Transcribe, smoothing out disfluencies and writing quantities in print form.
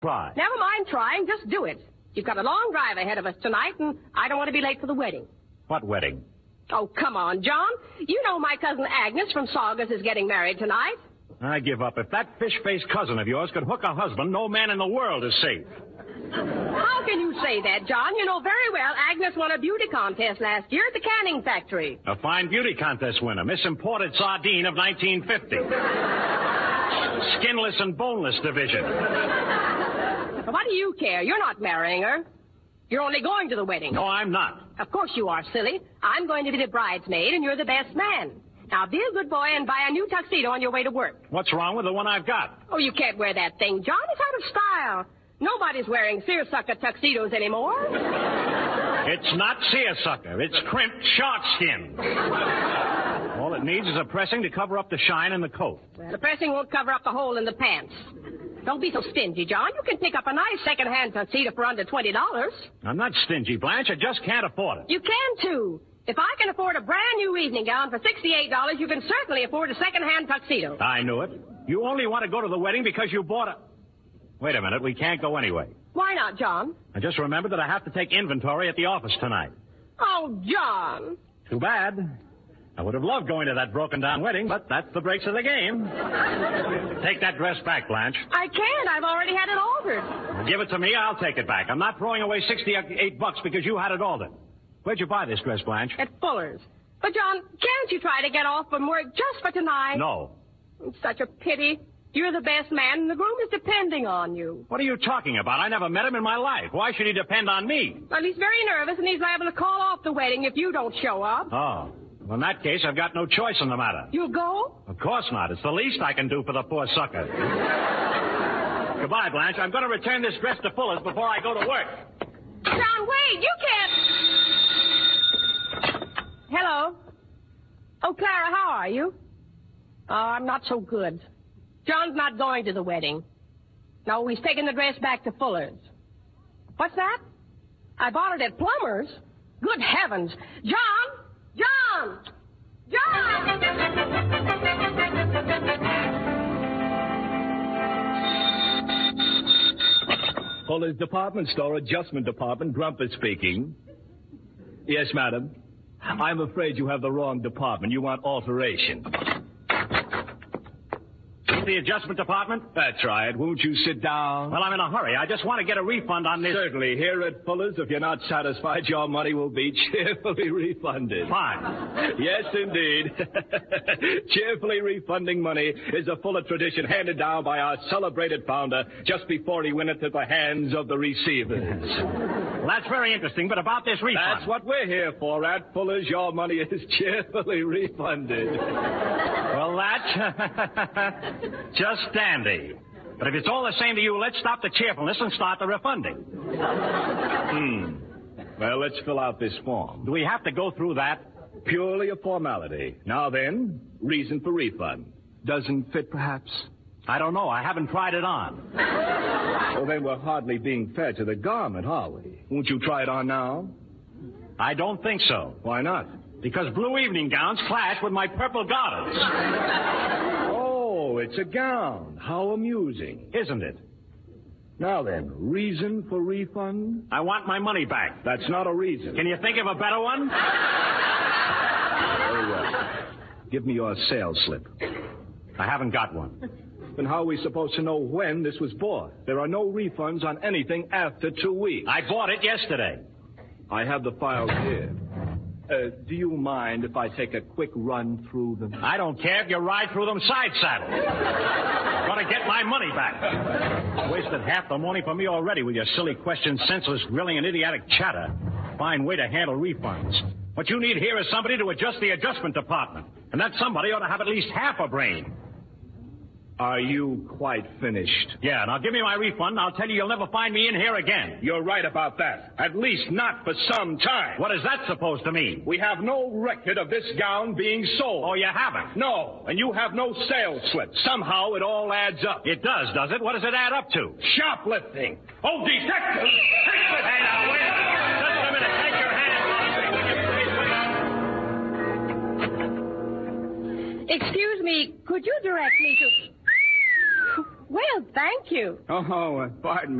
Try. Never mind trying. Just do it. You've got a long drive ahead of us tonight, and I don't want to be late for the wedding. What wedding? Oh, come on, John. You know my cousin Agnes from Saugus is getting married tonight. I give up. If that fish-faced cousin of yours could hook a husband, no man in the world is safe. How can you say that, John? You know very well Agnes won a beauty contest last year at the canning factory. A fine beauty contest winner, Miss Imported Sardine of 1950. Skinless and boneless division. What do you care? You're not marrying her. You're only going to the wedding. No, I'm not. Of course you are, silly. I'm going to be the bridesmaid, and you're the best man. Now, be a good boy and buy a new tuxedo on your way to work. What's wrong with the one I've got? Oh, you can't wear that thing, John. It's out of style. Nobody's wearing seersucker tuxedos anymore. It's not seersucker. It's crimped shark skin. All it needs is a pressing to cover up the shine in the coat. Well, the pressing won't cover up the hole in the pants. Don't be so stingy, John. You can pick up a nice second-hand tuxedo for under $20. I'm not stingy, Blanche. I just can't afford it. You can, too. If I can afford a brand-new evening gown for $68, you can certainly afford a second-hand tuxedo. I knew it. You only want to go to the wedding because you bought a... Wait a minute. We can't go anyway. Why not, John? I just remembered that I have to take inventory at the office tonight. Oh, John. Too bad. I would have loved going to that broken-down wedding, but that's the breaks of the game. Take that dress back, Blanche. I can't. I've already had it altered. Well, give it to me. I'll take it back. I'm not throwing away $68 because you had it altered. Where'd you buy this dress, Blanche? At Fuller's. But, John, can't you try to get off from work just for tonight? No. It's such a pity. You're the best man, and the groom is depending on you. What are you talking about? I never met him in my life. Why should he depend on me? Well, he's very nervous, and he's liable to call off the wedding if you don't show up. Oh. Well, in that case, I've got no choice in the matter. You'll go? Of course not. It's the least I can do for the poor sucker. Goodbye, Blanche. I'm going to return this dress to Fuller's before I go to work. John, wait! You can't... Hello? Oh, Clara, how are you? Oh, I'm not so good. John's not going to the wedding. No, he's taking the dress back to Fuller's. What's that? I bought it at Plumber's. Good heavens. John! John! John! Fuller's Department Store Adjustment Department, Grumpet speaking. Yes, madam. I'm afraid you have the wrong department. You want alteration. The adjustment department? That's right. Won't you sit down? Well, I'm in a hurry. I just want to get a refund on this. Certainly. Here at Fuller's, if you're not satisfied, your money will be cheerfully refunded. Fine. Yes, indeed. Cheerfully refunding money is a Fuller tradition handed down by our celebrated founder just before he went into the hands of the receivers. Well, that's very interesting, but about this refund... That's what we're here for. At Fuller's, your money is cheerfully refunded. Well, that's just dandy. But if it's all the same to you, let's stop the cheerfulness and start the refunding. Well, let's fill out this form. Do we have to go through that? Purely a formality. Now then, reason for refund. Doesn't fit, perhaps? I don't know. I haven't tried it on. Well, then we're hardly being fair to the garment, are we? Won't you try it on now? I don't think so. Why not? Because blue evening gowns clash with my purple garters. Oh, it's a gown. How amusing. Isn't it? Now then, reason for refund? I want my money back. That's not a reason. Can you think of a better one? Very well. Give me your sales slip. I haven't got one. Then how are we supposed to know when this was bought? There are no refunds on anything after 2 weeks. I bought it yesterday. I have the files here. Do you mind if I take a quick run through them? I don't care if you ride through them side saddle. I'm going to get my money back. Wasted half the morning for me already with your silly questions, senseless grilling, and idiotic chatter. Fine way to handle refunds. What you need here is somebody to adjust the adjustment department. And that somebody ought to have at least half a brain. Are you quite finished? Yeah, now give me my refund, and I'll tell you you'll never find me in here again. You're right about that. At least not for some time. What is that supposed to mean? We have no record of this gown being sold. Oh, you haven't? No, and you have no sales slip. Somehow it all adds up. It does it? What does it add up to? Shoplifting. Oh, detective! Hey, now, wait a minute. Just a minute. Take your hand. Excuse me, could you direct me to... Well, thank you. Oh, pardon me.